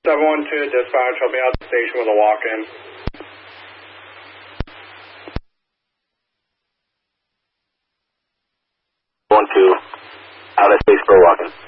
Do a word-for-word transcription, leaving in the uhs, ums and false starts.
seven one two dispatch, I'll be out the station with a walk-in. one two, out of station for a walk-in.